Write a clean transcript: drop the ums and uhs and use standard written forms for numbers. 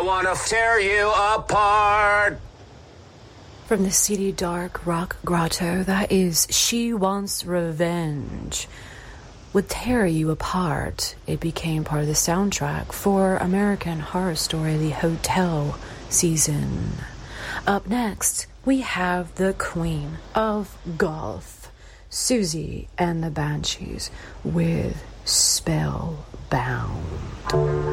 want to tear you apart. From the seedy dark rock grotto, that is She Wants Revenge. Would tear you apart. It became part of the soundtrack for American Horror Story, the Hotel season. Up next, we have the Queen of Goth, Susie and the Banshees, with Spellbound.